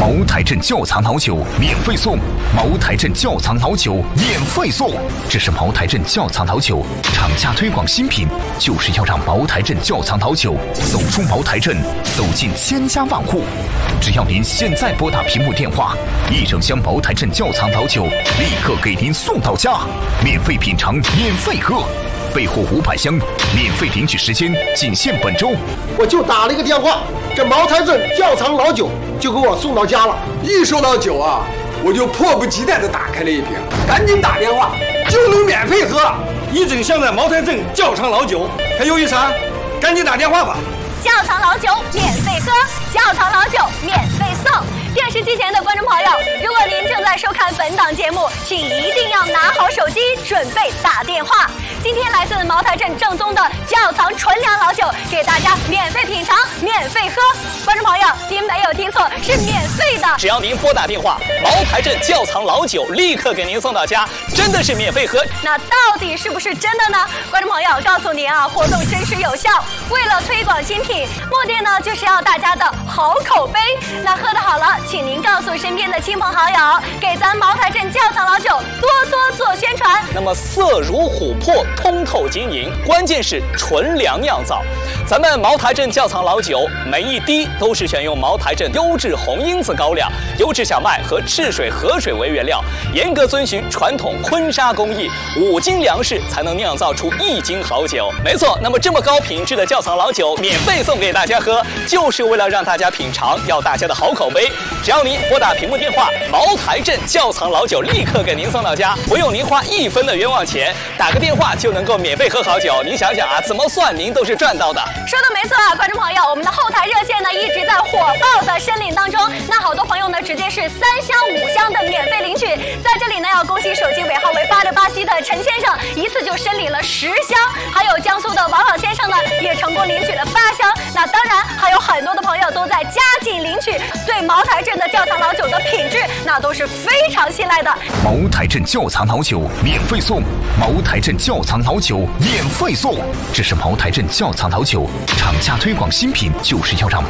茅台镇窖藏老酒免费送，茅台镇窖藏老酒免费送。这是茅台镇窖藏老酒厂家推广新品，就是要让茅台镇窖藏老酒走出茅台镇，走进千家万户。只要您现在拨打屏幕电话，一整箱茅台镇窖藏老酒立刻给您送到家，免费品尝，免费喝。备货500箱，免费领取时间仅限本周。 我就打了一个电话，这茅台镇窖藏老酒就给我送到家了。 一收到酒啊，我就迫不及待地打开了一瓶，赶紧打电话就能免费喝一整箱的茅台镇窖藏老酒，还犹豫啥？赶紧打电话吧！ 窖藏老酒免费喝，窖藏老酒免费送。电视机前的观众朋友，如果您正在收看本档节目，请一定要拿好手机，准备打电话。今天来自茅台镇正宗的窖藏纯粮老酒，给大家免费品尝，免费喝。观众朋友，您没有听错，是免费的。 只要您拨打电话，茅台镇窖藏老酒立刻给您送到家，真的是免费喝。 那到底是不是真的呢？观众朋友，告诉您啊，活动真实有效。为了推广新品，目的呢就是要大家的好口碑。那喝得好了，请您告诉身边的亲朋好友，给咱茅台镇窖藏老酒多多做宣传。 那么色如琥珀，通透晶莹，关键是纯粮酿造。咱们茅台镇窖藏老酒每一滴都是选用茅台镇优质红因子高粱、优质小麦和赤水河水为原料，严格遵循传统坤沙工艺，5斤粮食才能酿造出1斤好酒。没错，那么这么高品质的窖藏老酒免费送给大家喝，就是为了让大家品尝，要大家的好口碑。只要您拨打屏幕电话，茅台镇窖藏老酒立刻给您送到家，不用您花1分的冤枉钱，打个电话就能够免费喝好酒。您想想啊，怎么算您都是赚到的。 说的没错啊，观众朋友，我们的后台热线呢一直在火爆的申领当中。那好多朋友呢直接是3箱5箱的免费领取。在这里呢要恭喜手机尾号为8687的陈先生，一次就申领了10箱。还有江苏的王老先生呢也成功领取了8箱。那当然还有很多的朋友都在加紧领取，对茅台镇的窖藏老酒的品质那都是非常信赖的。 茅台镇窖藏老酒免费送，茅台镇窖藏老酒免费送。这是茅台镇窖藏老酒厂家推广新品，就是要让